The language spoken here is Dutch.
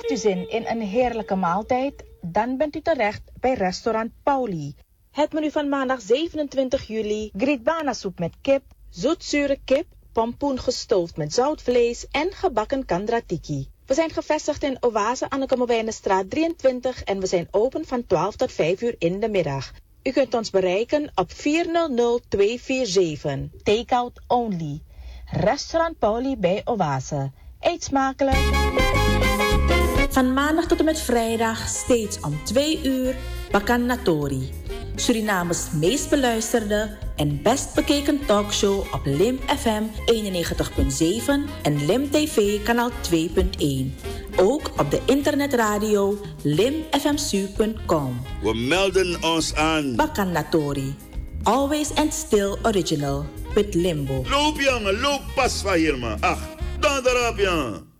Heeft u zin in een heerlijke maaltijd? Dan bent u terecht bij restaurant Pauli. Het menu van maandag 27 juli: grietbanasoep met kip, zoetzure kip, pompoen gestoofd met zoutvlees en gebakken kandratiki. We zijn gevestigd in Oase Anneke Mowijnenstraat 23 en we zijn open van 12 tot 5 uur in de middag. U kunt ons bereiken op 400-247. Takeout only. Restaurant Pauli bij Oase. Eet smakelijk. Van maandag tot en met vrijdag steeds om 2 uur Bakan Natori. Surinames meest beluisterde en best bekeken talkshow op Lim FM 91.7 en Lim TV kanaal 2.1. Ook op de internetradio limfmsu.com. We melden ons aan Bakan Natori. Always and still original with Limbo. Loop jongen, loop pas van hier man. Ach, dan erop jongen.